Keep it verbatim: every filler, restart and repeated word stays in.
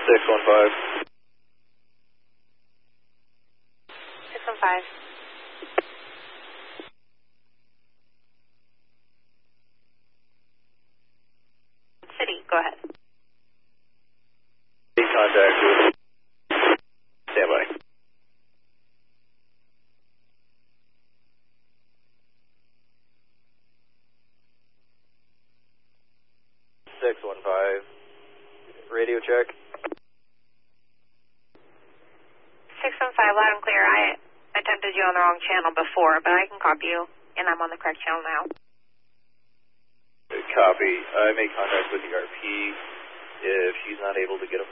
six one five. six one five. City, go ahead. Contact with. Stand by. six one five. Radio check. six one five, loud and clear. I attempted you on the wrong channel before, but I can copy you, and I'm on the correct channel now. Copy. I made contact with the R P. If she's not able to get a